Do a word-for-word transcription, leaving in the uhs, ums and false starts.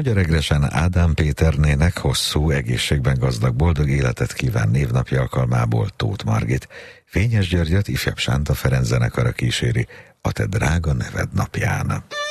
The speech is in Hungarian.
Magyar Egresen Ádám Péternének hosszú, egészségben gazdag, boldog életet kíván névnapja alkalmából Tóth Margit. Fényes Györgyöt ifjabb Sánta Ferenc zenekara kíséri a te drága neved napján.